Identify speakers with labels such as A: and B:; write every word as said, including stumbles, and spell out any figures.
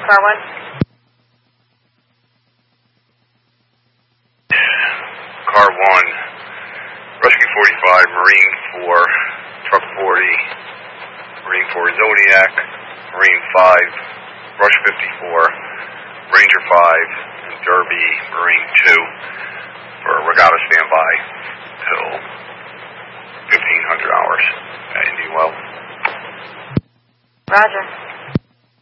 A: Car one.
B: Car one. Rescue forty-five, Marine four, Truck forty, Marine four, Zodiac, Marine five, Rush fifty-four, Ranger five, and Derby, Marine two for regatta standby till fifteen hundred hours at Indian Wells.
A: Roger.